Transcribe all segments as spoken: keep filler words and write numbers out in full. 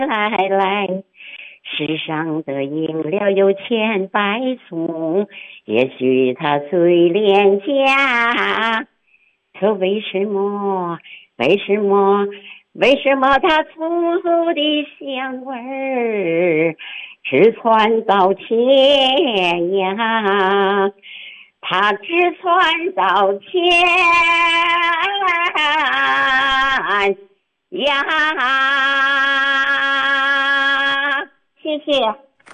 来来，世上的饮料有千百种，也许它最廉价，可为什么？为什么？为什么它粗粗的香味儿直传到天涯？它直传到天涯。谢谢。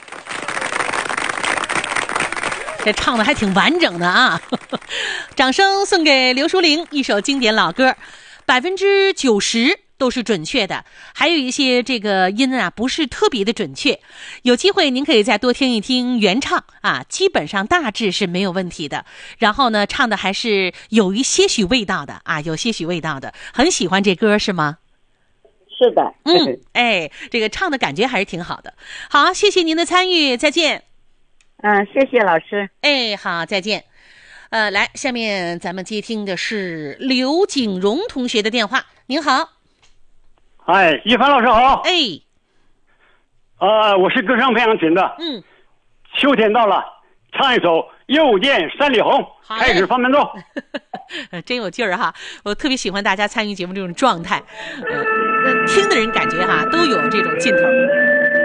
这唱的还挺完整的啊！掌声送给刘淑玲，一首经典老歌，百分之九十都是准确的，还有一些这个音啊不是特别的准确。有机会您可以再多听一听原唱啊，基本上大致是没有问题的。然后呢，唱的还是有一些许味道的啊，有些许味道的。很喜欢这歌是吗？ 是的。 嗯，哎，这个唱的感觉还是挺好的。好，谢谢您的参与，再见。 嗯，谢谢老师。 哎，好，再见。呃，来，下面咱们接听的是刘景荣同学的电话。您好。 哎，一凡老师好。 哎， 呃，我是歌唱培养群的。 嗯， 秋天到了，唱一首《又见三里红》，开始放伴奏。 真有劲儿哈！我特别喜欢大家参与节目这种状态，呃，听的人感觉哈都有这种劲头。